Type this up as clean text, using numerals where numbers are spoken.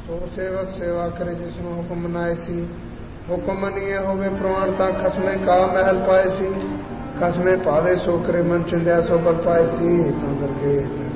ਸੋ ਸੇਵਕ ਸੇਵਾ ਕਰੇ ਜਿਸਨੂੰ ਹੁਕਮ ਮਨਾਏ ਸੀ। ਹੁਕਮ ਮੰਨੀਏ ਹੋਵੇ ਪ੍ਰਵਾਨ ਤਾਂ ਖਸਮੇ ਕਾ ਮਹਿਲ ਪਾਏ ਸੀ। ਖਸਮੇ ਭਾਵੇ ਸੋ ਕਰੇ ਮਨ ਚਿੰਦਿਆ ਸੋ ਬਲ ਪਾਏ ਸੀ। ਤਾਂ ਕਰਕੇ